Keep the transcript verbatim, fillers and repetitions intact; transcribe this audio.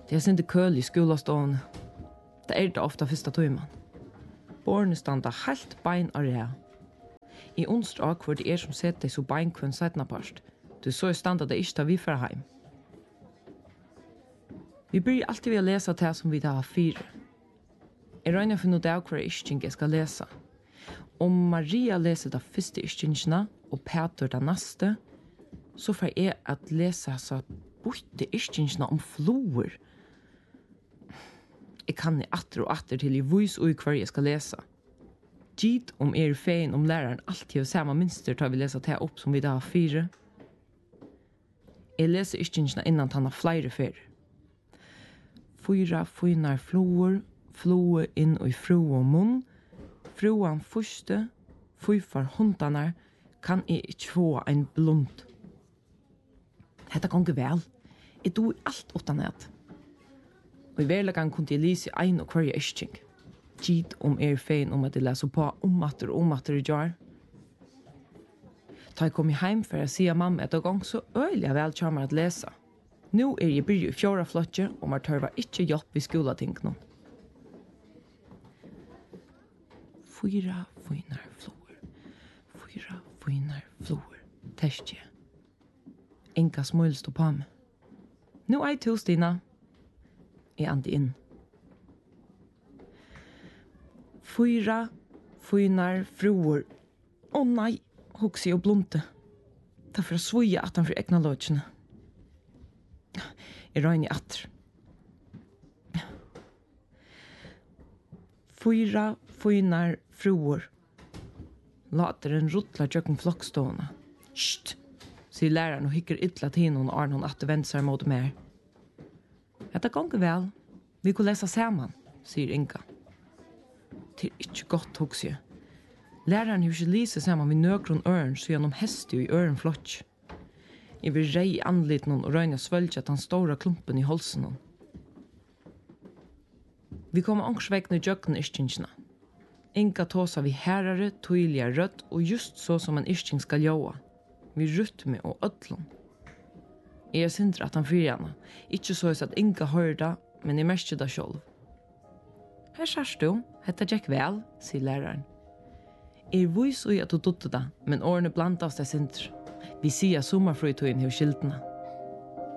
Det är inte köl i skolastående. Det är det ofta första tøyman. Borne standa helt bein av det. I onsdag hvor det er som setter deg så bein kvann setna parst. Du så standa det ikke da vi fer heim. Vi bryr alltid ved å lese det som vi har fire. Jeg regner for noe av hver ischting jeg skal lese. Om Maria leser de første ischtingene og Peter de neste, så får jeg at lese så borte ischtingene om floer. Jeg kan atter og atter til i vis og i hver jeg skal lese. Gitt om er fein om læreren alltid har samme minster tar vi lese det opp som vi da har fire. Jeg leser ischtingene innan han har flere fyrre. Fyra fynar floer, floe inn i fru og munn. Fruan første, fyfar hundanar, kan jeg ikke få en blund. Hetta gonger vel. Jeg do alt utan et. Og i verlegan kunne jeg lise ein og hver ischting. Gitt om er fein om at jeg leser på omatter og omatter i jar. Da jeg kom heim for å si av mamma at det gong så øyelig vel kommer at lese. Nå er jeg byrju i fjora flotje, og man tørva ikke hjelp i skolating nå. Fyra fynar floer. Fyra fynar floer. Testje. Inga smøl stå på meg. Nå er jeg to, Stina. Jeg andi inn. Fyra fynar floer. Å oh, nei, hokse og blunte. Det er for å svoja at han for egna lodgjene. Jeg røyner atter. Fyra fynar fruer. Later en rutla tjøkken flokkstående. Sht, sier læreren og hikker ytla til noen og Arnon atter venter seg mot mer. Dette gonger vel. Vi kan lese sammen, sier Inga. Det er ikke godt, hokse. Læreren har ikke lyset sammen med nøkron øren, så gjennom heste i øren flotj. Jeg vil rei i anliten og røyne svølge at han stora klumpen i halsen. Vi kommer angsvekkene i jøkken ischtingene. Inga tåsa vi herare, tydliga rødt og just så som en ischting skal gjøre. Vi rytme og ødlom. Jeg er sindre at han fyrer henne. Ikke så at Inga hører det, men jeg merker det selv. Her sier du, hette Jack vel, sier læreren. Jeg er vis og at du dotter det, men årene blant oss er sindre. Vi sier sommerfrøytøyen hos skiltene.